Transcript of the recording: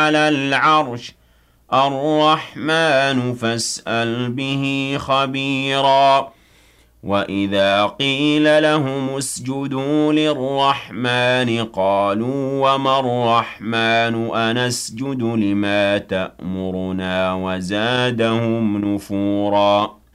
على العرش الرحمن فاسأل به خبيرا وإذا قيل لهم اسجدوا للرحمن قالوا وما الرحمن أنسجد لما تأمرنا وزادهم نفورا